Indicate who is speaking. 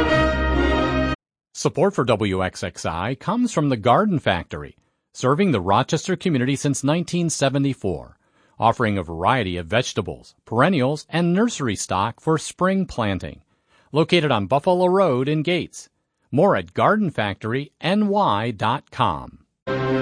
Speaker 1: Support for WXXI comes from the Garden Factory, serving the Rochester community since 1974, offering a variety of vegetables, perennials, and nursery stock for spring planting. Located on Buffalo Road in Gates. More at gardenfactoryny.com.